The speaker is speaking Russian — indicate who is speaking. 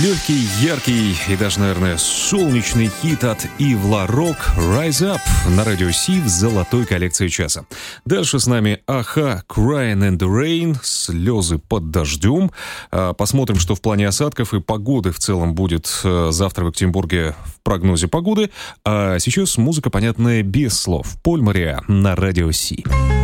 Speaker 1: Легкий, яркий и даже, наверное, солнечный хит от Ивла Рок «Rise Up» на радио Си в золотой коллекции часа. Дальше с нами Аха «Crying in the Rain» «Слезы под дождем». Посмотрим, что в плане осадков и погоды в целом будет завтра в Екатеринбурге в прогнозе погоды. А сейчас музыка, понятная без слов. Поль Мариа на радио Си.